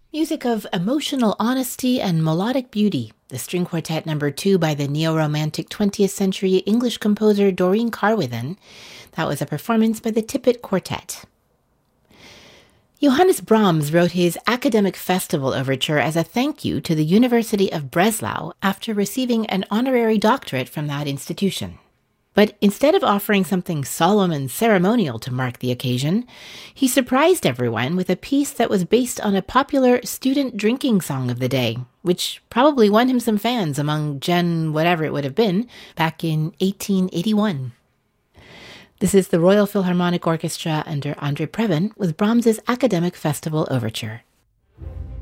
Music of emotional honesty and melodic beauty, the String Quartet No. 2 by the neo-romantic 20th century English composer Doreen Carwithen. That was a performance by the Tippett Quartet. Johannes Brahms wrote his Academic Festival Overture as a thank you to the University of Breslau after receiving an honorary doctorate from that institution. But instead of offering something solemn and ceremonial to mark the occasion, he surprised everyone with a piece that was based on a popular student drinking song of the day, which probably won him some fans among Gen whatever it would have been back in 1881. This is the Royal Philharmonic Orchestra under André Previn with Brahms's Academic Festival Overture.